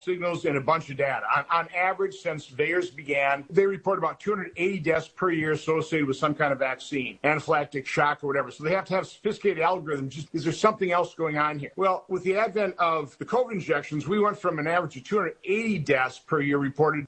signals and a bunch of data. On average, since VAERS began, they report about 280 deaths per year associated with some kind of vaccine, anaphylactic shock or whatever. So they have to have sophisticated algorithms. Is there something else going on here? Well, with the advent of the COVID injections, we went from an average of 280 deaths per year reported.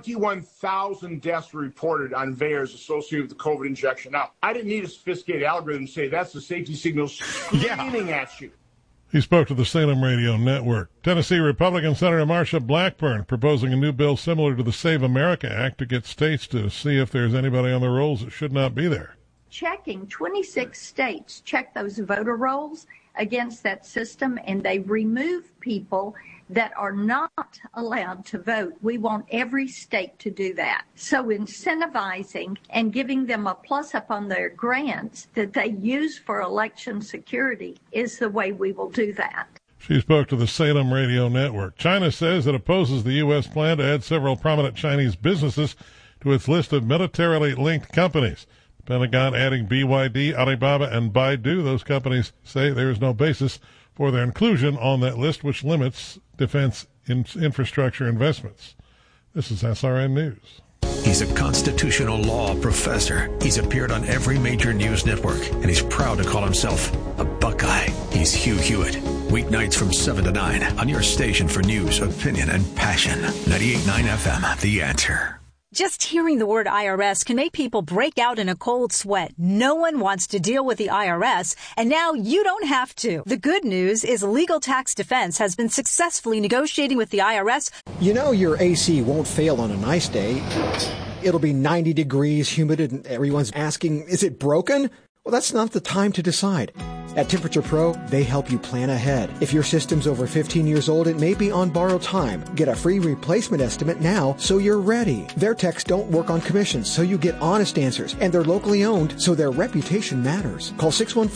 21,000 deaths were reported on VAERS associated with the COVID injection. Now, I didn't need a sophisticated algorithm to say that's the safety signal screaming at you. He spoke to the Salem Radio Network. Tennessee Republican Senator Marsha Blackburn proposing a new bill similar to the Save America Act to get states to see if there's anybody on the rolls that should not be there. Checking 26 states check those voter rolls against that system, and they remove people that are not allowed to vote. We want every state to do that. So incentivizing and giving them a plus up on their grants that they use for election security is the way we will do that. She spoke to the Salem Radio Network. China says it opposes the U.S. plan to add several prominent Chinese businesses to its list of militarily linked companies. The Pentagon adding BYD, Alibaba, and Baidu. Those companies say there is no basis for their inclusion on that list, which limits defense infrastructure investments. This is SRN News. He's a constitutional law professor. He's appeared on every major news network, and he's proud to call himself a Buckeye. He's Hugh Hewitt. Weeknights from 7 to 9 on your station for news, opinion, and passion. 98.9 FM, The Answer. Just hearing the word IRS can make people break out in a cold sweat. No one wants to deal with the IRS, and now you don't have to. The good news is Legal Tax Defense has been successfully negotiating with the IRS. You know your AC won't fail on a nice day. It'll be 90 degrees, humid, and everyone's asking, is it broken? Well, that's not the time to decide. At Temperature Pro, they help you plan ahead. If your system's over 15 years old, it may be on borrowed time. Get a free replacement estimate now so you're ready. Their techs don't work on commissions, so you get honest answers. And they're locally owned, so their reputation matters. Call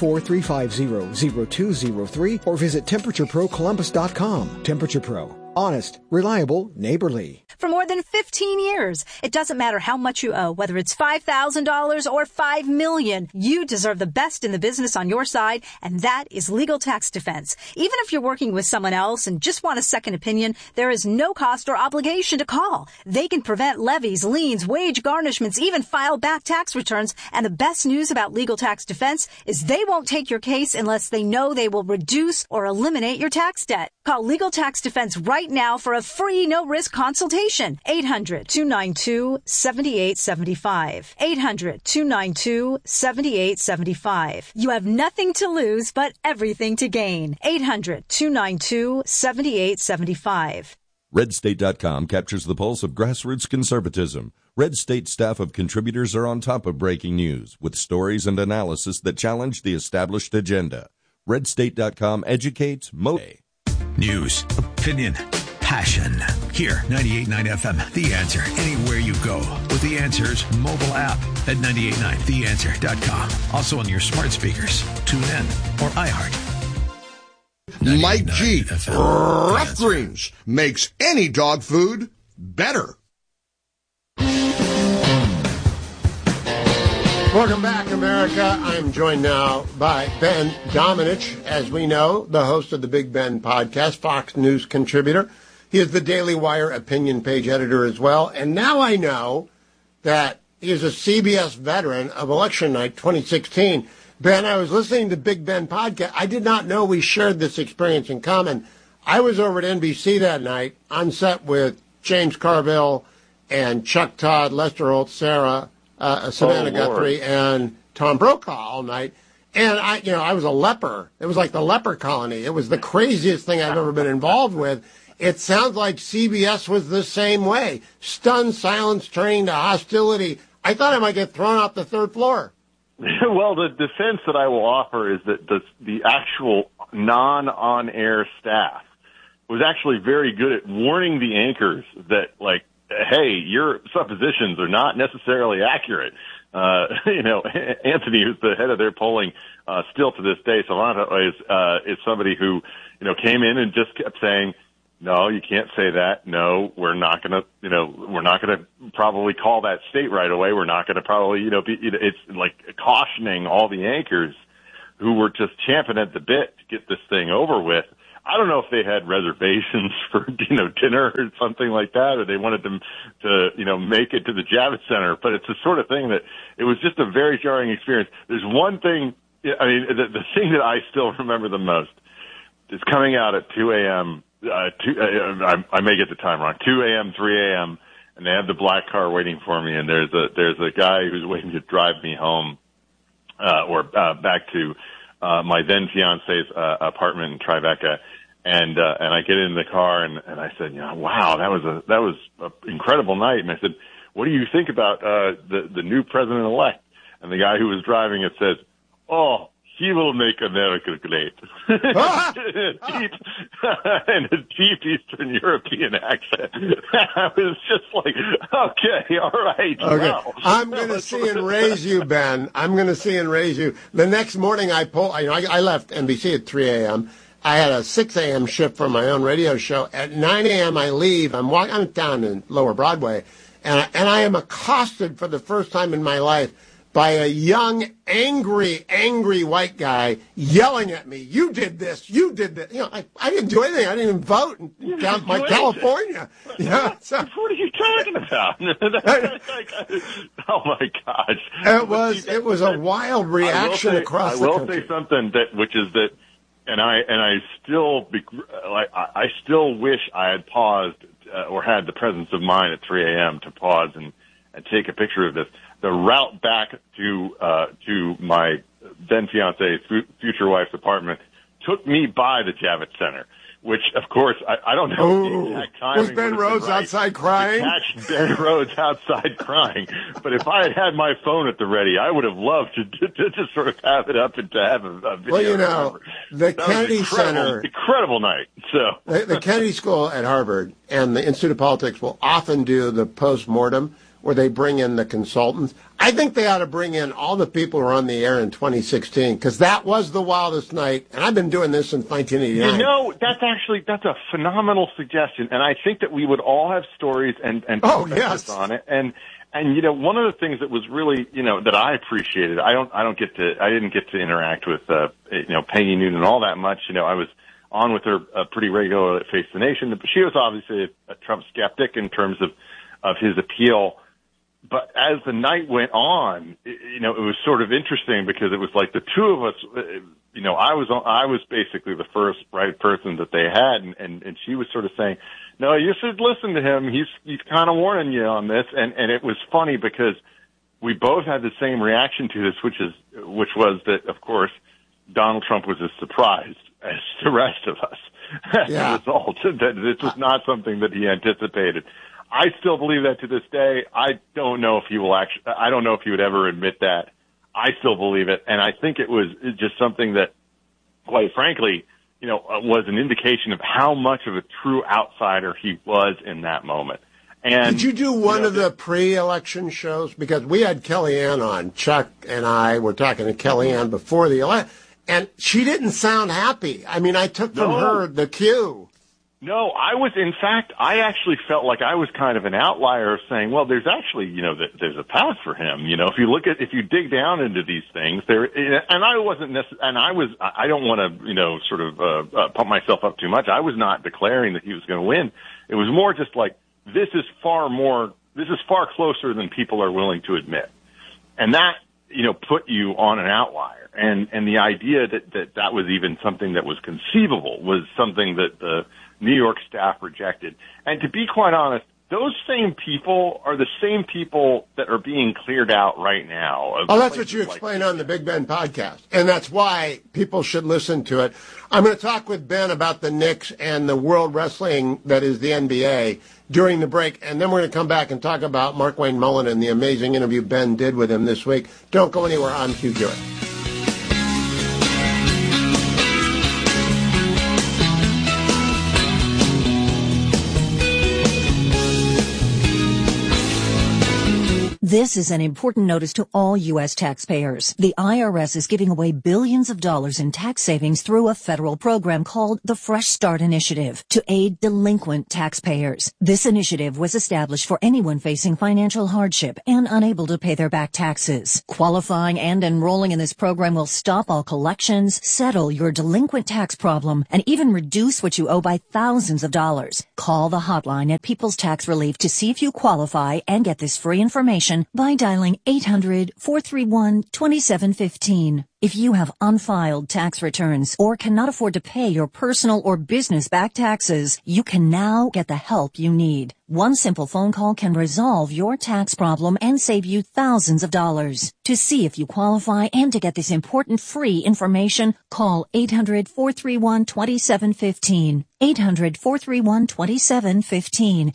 614-350-0203 or visit TemperatureProColumbus.com. Temperature Pro. Honest, reliable, neighborly. For more than 15 years, it doesn't matter how much you owe, whether it's $5,000 or $5 million. You deserve the best in the business on your side, and that is Legal Tax Defense. Even if you're working with someone else and just want a second opinion, there is no cost or obligation to call. They can prevent levies, liens, wage garnishments, even file back tax returns. And the best news about Legal Tax Defense is they won't take your case unless they know they will reduce or eliminate your tax debt. Call Legal Tax Defense right now for a free no-risk consultation. 800-292-7875. 800-292-7875. You have nothing to lose but everything to gain. 800-292-7875. RedState.com captures the pulse of grassroots conservatism. Red State staff of contributors are on top of breaking news with stories and analysis that challenge the established agenda. RedState.com educates, motivates. News, opinion, passion. Here, 98.9 FM, The Answer. Anywhere you go with The Answer's mobile app at 98.9theanswer.com. Also on your smart speakers, tune in, or iHeart. Mike G. Rough Greens makes any dog food better. Welcome back, America. I'm joined now by Ben Domenech, as we know, the host of the Big Ben podcast, Fox News contributor. He is the Daily Wire opinion page editor as well. And now I know that he is a CBS veteran of election night 2016. Ben, I was listening to Big Ben podcast. I did not know we shared this experience in common. I was over at NBC that night on set with James Carville and Chuck Todd, Lester Holt, Savannah Guthrie, and Tom Brokaw all night. And I was a leper. It was like the leper colony. It was the craziest thing I've ever been involved with. It sounds like CBS was the same way. Stunned silence turning to hostility. I thought I might get thrown off the third floor. Well, the defense that I will offer is that the actual non-on-air staff was actually very good at warning the anchors that, like, hey, your suppositions are not necessarily accurate. Anthony, who's the head of their polling, still to this day, Solano is somebody who, came in and just kept saying, no, you can't say that. No, we're not going to probably call that state right away. We're not going to probably, it's like cautioning all the anchors who were just champing at the bit to get this thing over with. I don't know if they had reservations for, dinner or something like that, or they wanted them to, make it to the Javits Center. But it's the sort of thing that it was just a very jarring experience. There's one thing, the thing that I still remember the most is coming out at 2 a.m., I may get the time wrong, 2 a.m., 3 a.m., and they have the black car waiting for me, and there's a guy who's waiting to drive me home, back to, my then fiance's, apartment in Tribeca. And I get in the car and I said, wow, that was an incredible night. And I said, what do you think about, the new president-elect? And the guy who was driving it says, oh, he will make America great. In a deep Eastern European accent. I was just like, okay, all right. Okay. Wow. I'm going to see and raise you, Ben. I'm going to see and raise you. The next morning I left NBC at 3 a.m. I had a 6 a.m. shift for my own radio show. At 9 a.m. I leave. I'm down in Lower Broadway, and I am accosted for the first time in my life by a young, angry white guy yelling at me, you did this, you did that. I didn't do anything. I didn't even vote in California. So, what are you talking about? Oh my gosh. It was a wild reaction across the country. I will say something which is that, and I still wish I had paused or had the presence of mind at 3 a.m. to pause and take a picture of this. The route back to my then fiance's future wife's apartment took me by the Javits Center, which of course I don't know the exact timing. Was Ben Rhodes outside crying? Catch Ben Rhodes outside crying. But if I had had my phone at the ready, I would have loved to sort of have it up and to have a video. Well, the Kennedy Center, incredible night. So the Kennedy School at Harvard and the Institute of Politics will often do the post-mortem, where they bring in the consultants. I think they ought to bring in all the people who were on the air in 2016, because that was the wildest night, and I've been doing this since 1989. That's a phenomenal suggestion, and I think that we would all have stories and perspectives on it. And one of the things that was really, that I appreciated, I didn't get to interact with, Peggy Noonan all that much. I was on with her pretty regularly at Face the Nation, but she was obviously a Trump skeptic in terms of his appeal. But as the night went on, it was sort of interesting because it was like the two of us, I was basically the first right person that they had, and she was sort of saying, no, you should listen to him. He's kind of warning you on this. And it was funny because we both had the same reaction to this, which was that, of course, Donald Trump was as surprised as the rest of us as a result. That this was not something that he anticipated. I still believe that to this day. I don't know if he would ever admit that. I still believe it. And I think it was just something that, quite frankly, was an indication of how much of a true outsider he was in that moment. And did you do one of the pre-election shows? Because we had Kellyanne on. Chuck and I were talking to Kellyanne before the election, and she didn't sound happy. I mean, I took from her the cue. No, I actually felt like I was kind of an outlier saying, well, there's actually, there's a path for him. If you dig down into these things and I wasn't I don't want to, sort of, pump myself up too much. I was not declaring that he was going to win. It was more just like, this is far closer than people are willing to admit. And that, put you on an outlier. And the idea that was even something that was conceivable was something that the New York staff rejected. And to be quite honest, those same people are the same people that are being cleared out right now. Oh, that's what you explain on the Big Ben podcast. And that's why people should listen to it. I'm going to talk with Ben about the Knicks and the World Wrestling that is the NBA during the break. And then we're going to come back and talk about Markwayne Mullin and the amazing interview Ben did with him this week. Don't go anywhere. I'm Hugh Hewitt. This is an important notice to all U.S. taxpayers. The IRS is giving away billions of dollars in tax savings through a federal program called the Fresh Start Initiative to aid delinquent taxpayers. This initiative was established for anyone facing financial hardship and unable to pay their back taxes. Qualifying and enrolling in this program will stop all collections, settle your delinquent tax problem, and even reduce what you owe by thousands of dollars. Call the hotline at People's Tax Relief to see if you qualify and get this free information by dialing 800-431-2715. If you have unfiled tax returns or cannot afford to pay your personal or business back taxes, you can now get the help you need. One simple phone call can resolve your tax problem and save you thousands of dollars. To see if you qualify and to get this important free information, call 800-431-2715. 800-431-2715.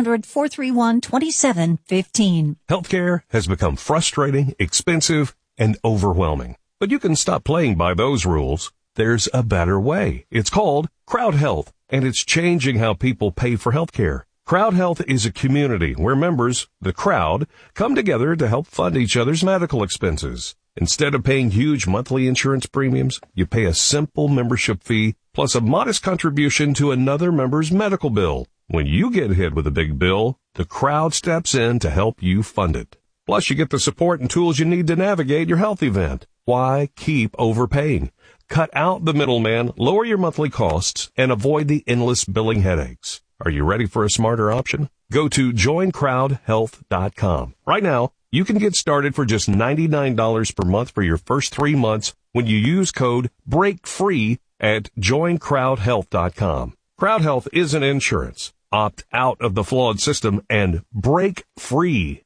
800-431-2715. Healthcare has become frustrating, expensive, and overwhelming. But you can stop playing by those rules. There's a better way. It's called Crowd Health, and it's changing how people pay for healthcare. Crowd Health is a community where members, the crowd, come together to help fund each other's medical expenses. Instead of paying huge monthly insurance premiums, you pay a simple membership fee plus a modest contribution to another member's medical bill. When you get hit with a big bill, the crowd steps in to help you fund it. Plus, you get the support and tools you need to navigate your health event. Why keep overpaying? Cut out the middleman, lower your monthly costs, and avoid the endless billing headaches. Are you ready for a smarter option? Go to joincrowdhealth.com. Right now, you can get started for just $99 per month for your first 3 months when you use code BREAKFREE at joincrowdhealth.com. Crowd Health isn't insurance. Opt out of the flawed system and break free.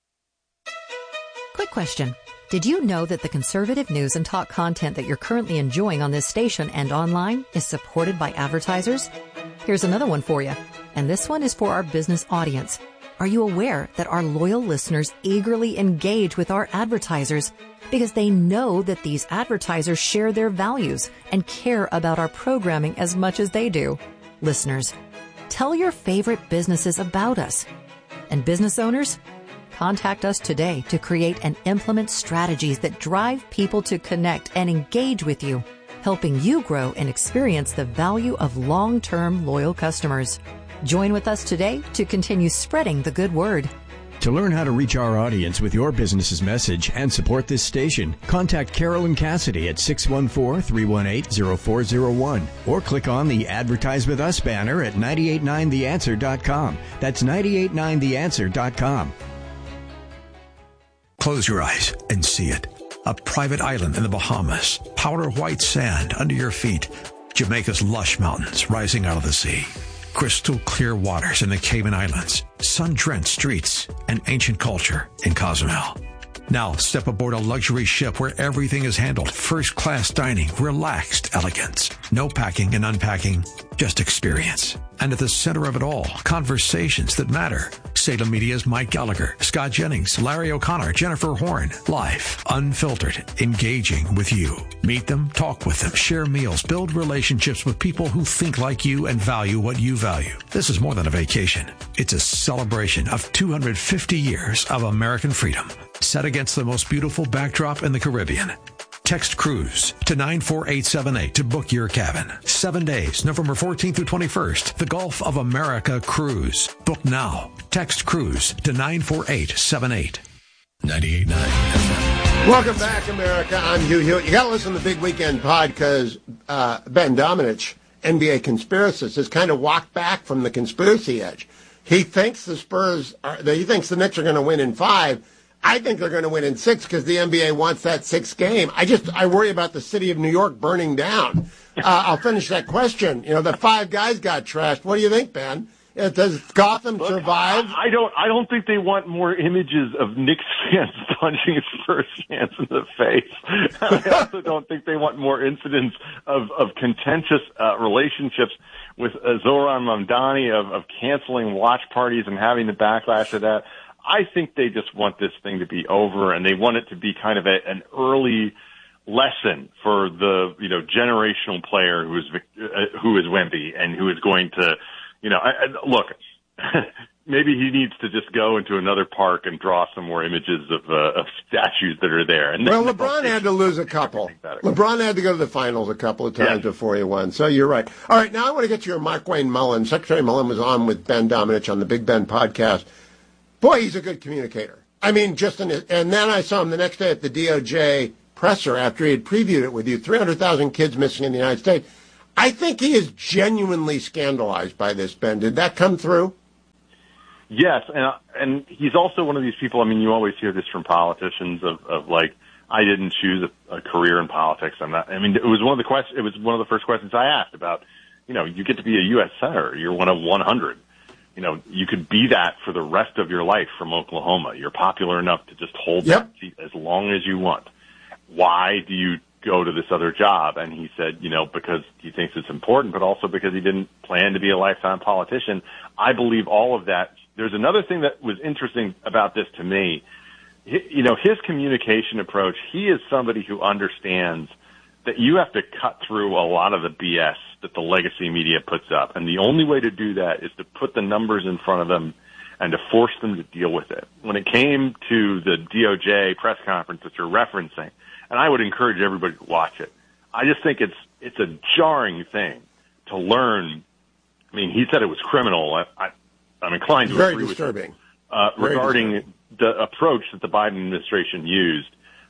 Quick question. Did you know that the conservative news and talk content that you're currently enjoying on this station and online is supported by advertisers? Here's another one for you, and this one is for our business audience. Are you aware that our loyal listeners eagerly engage with our advertisers because they know that these advertisers share their values and care about our programming as much as they do? Listeners, tell your favorite businesses about us. And business owners, contact us today to create and implement strategies that drive people to connect and engage with you, helping you grow and experience the value of long-term loyal customers. Join with us today to continue spreading the good word. To learn how to reach our audience with your business's message and support this station, contact Carolyn Cassidy at 614-318-0401 or click on the Advertise With Us banner at 989theanswer.com. That's 989theanswer.com. Close your eyes and see it. A private island in the Bahamas, powder white sand under your feet, Jamaica's lush mountains rising out of the sea, crystal clear waters in the Cayman Islands, sun-drenched streets, and ancient culture in Cozumel. Now step aboard a luxury ship where everything is handled, first-class dining, relaxed elegance, no packing and unpacking, just experience. And at the center of it all, conversations that matter. Salem Media's Mike Gallagher, Scott Jennings, Larry O'Connor, Jennifer Horn. Live, unfiltered, engaging with you. Meet them, talk with them, share meals, build relationships with people who think like you and value what you value. This is more than a vacation. It's a celebration of 250 years of American freedom, set against the most beautiful backdrop in the Caribbean. Text cruise to 94878 to book your cabin. 7 days, November 14th through 21st. The Gulf of America Cruise. Book now. Text cruise to 94878. 98.9 FM. Welcome back, America. I'm Hugh Hewitt. You got to listen to the Big Weekend Pod because Ben Domenech, NBA conspiracist, has kind of walked back from the conspiracy edge. He thinks the Knicks are going to win in 5. I think they're going to win in 6 because the NBA wants that 6th game. I worry about the city of New York burning down. I'll finish that question. The 5 guys got trashed. What do you think, Ben? Does Gotham survive? I don't think they want more images of Knicks fans punching Spurs fans in the face. I also don't think they want more incidents of contentious relationships with Zoran Mamdani, of canceling watch parties and having the backlash of that. I think they just want this thing to be over, and they want it to be kind of an early lesson for the generational player who is Wemby and who is going to look. maybe he needs to just go into another park and draw some more images of statues that are there. And well, LeBron had to lose a couple. LeBron had to go to the finals a couple of times before he won. So you're right. All right, now I want to get to your Mark Wayne Mullen. Secretary Mullen was on with Ben Domenech on the Big Ben podcast. Boy, he's a good communicator. I mean, and then I saw him the next day at the DOJ presser after he had previewed it with you. 300,000 kids missing in the United States. I think he is genuinely scandalized by this, Ben. Did that come through? Yes, and he's also one of these people. I mean, you always hear this from politicians of like, I didn't choose a career in politics. I'm not. I mean, it was one of the first questions I asked about. You know, you get to be a U.S. senator. You're one of 100. You know, you could be that for the rest of your life from Oklahoma. You're popular enough to just hold that seat as long as you want. Why do you go to this other job? And he said, you know, because he thinks it's important, but also because he didn't plan to be a lifetime politician. I believe all of that. There's another thing that was interesting about this to me. You know, his communication approach, he is somebody who understands that you have to cut through a lot of the BS that the legacy media puts up. And the only way to do that is to put the numbers in front of them and to force them to deal with it. When it came to the DOJ press conference that you're referencing, and I would encourage everybody to watch it, I just think it's a jarring thing to learn. I mean, he said it was criminal. I'm inclined to agree with him regarding the approach that the Biden administration used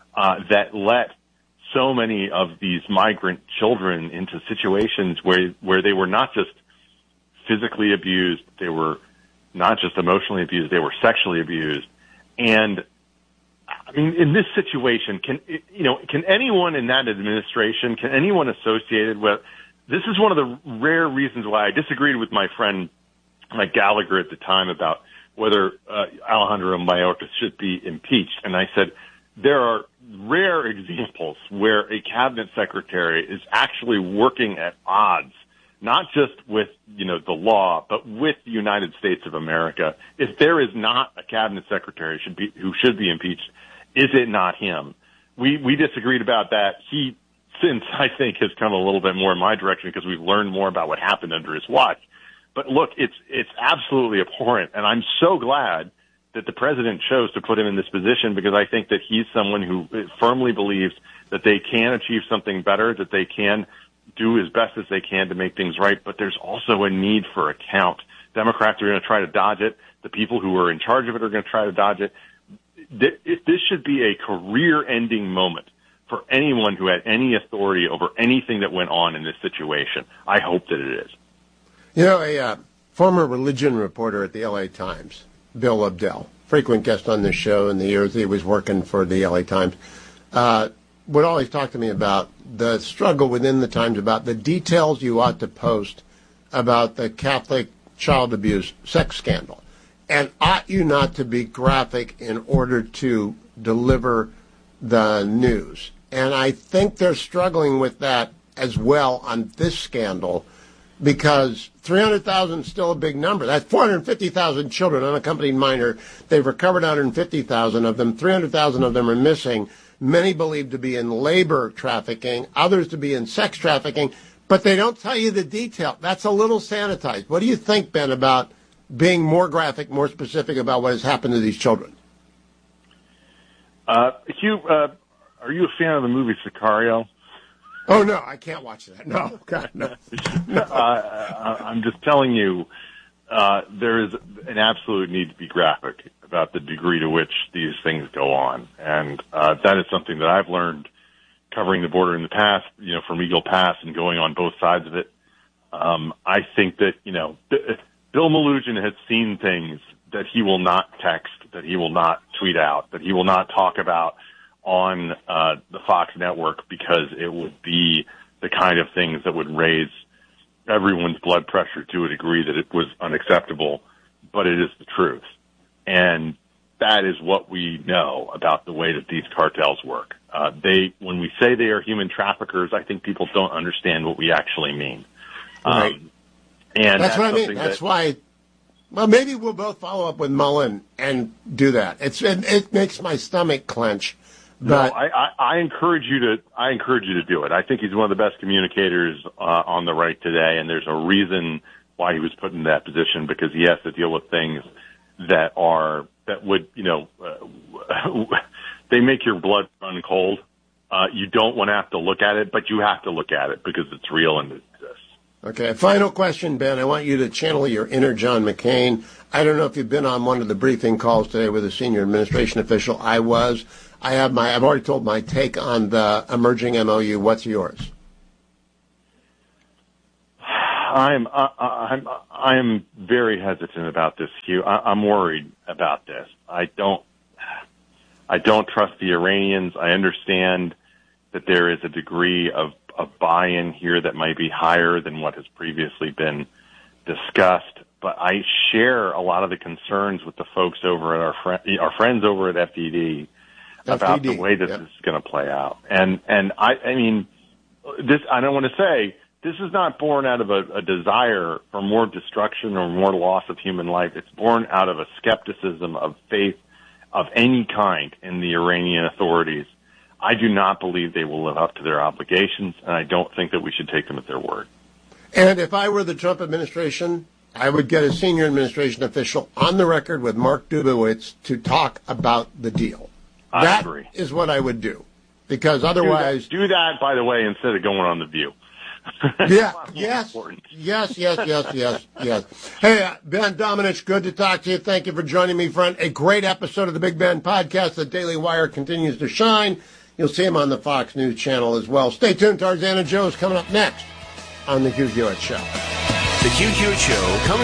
that let so many of these migrant children into situations where they were not just physically abused, they were not just emotionally abused, they were sexually abused. And I mean, in this situation, can anyone in that administration, can anyone associated with, this is one of the rare reasons why I disagreed with my friend Mike Gallagher at the time about whether Alejandro Mayorkas should be impeached. And I said, there are rare examples where a cabinet secretary is actually working at odds, not just with, you know, the law, but with the United States of America. If there is not a cabinet secretary who should be impeached, is it not him? We disagreed about that. He, since I think, has come a little bit more in my direction because we've learned more about what happened under his watch. But look, it's absolutely abhorrent, and I'm so glad that the president chose to put him in this position because I think that he's someone who firmly believes that they can achieve something better, that they can do as best as they can to make things right, but there's also a need for account. Democrats are going to try to dodge it. The people who are in charge of it are going to try to dodge it. This should be a career-ending moment for anyone who had any authority over anything that went on in this situation. I hope that it is. You know, a former religion reporter at the L.A. Times, Bill Abdel, frequent guest on this show in the years he was working for the L.A. Times, would always talk to me about the struggle within the Times about the details you ought to post about the Catholic child abuse sex scandal. And ought you not to be graphic in order to deliver the news? And I think they're struggling with that as well on this scandal, because 300,000 is still a big number. That's 450,000 children, unaccompanied minor. They've recovered 150,000 of them. 300,000 of them are missing. Many believed to be in labor trafficking, others to be in sex trafficking, but they don't tell you the detail. That's a little sanitized. What do you think, Ben, about being more graphic, more specific about what has happened to these children? Hugh, are you a fan of the movie Sicario? Oh, no, I can't watch that. No, God, no. I'm just telling you, there is an absolute need to be graphic about the degree to which these things go on. And that is something that I've learned covering the border in the past, you know, from Eagle Pass and going on both sides of it. I think that, you know, Bill Melugin has seen things that he will not text, that he will not tweet out, that he will not talk about on the Fox network, because it would be the kind of things that would raise everyone's blood pressure to a degree that it was unacceptable, but it is the truth. And that is what we know about the way that these cartels work. When we say they are human traffickers, I think people don't understand what we actually mean. Right. And that's what I mean. That's why. Well, maybe we'll both follow up with Mullen and do that. It makes my stomach clench. But no, I encourage you to do it. I think he's one of the best communicators on the right today, and there's a reason why he was put in that position, because he has to deal with things that would, they make your blood run cold. You don't want to have to look at it, but you have to look at it because it's real and it exists. Okay, final question, Ben. I want you to channel your inner John McCain. I don't know if you've been on one of the briefing calls today with a senior administration official. I was. I've already told my take on the emerging MOU. What's yours? I'm very hesitant about this, Hugh. I'm worried about this. I don't trust the Iranians. I understand that there is a degree of buy-in here that might be higher than what has previously been discussed. But I share a lot of the concerns with the folks over at our friends over at FDD about the way that this is going to play out. And I mean, this, I don't want to say, this is not born out of a desire for more destruction or more loss of human life. It's born out of a skepticism of faith of any kind in the Iranian authorities. I do not believe they will live up to their obligations, and I don't think that we should take them at their word. And if I were the Trump administration, I would get a senior administration official on the record with Mark Dubowitz to talk about the deal. I agree. That is what I would do, because otherwise... Do that, by the way, instead of going on The View. Yeah, yes. Hey, Ben Domenech, good to talk to you. Thank you for joining me, friend. A great episode of the Big Ben Podcast. The Daily Wire continues to shine. You'll see him on the Fox News channel as well. Stay tuned. Tarzana Joe is coming up next on The Hugh Hewitt Show. The Hugh Hewitt Show, coming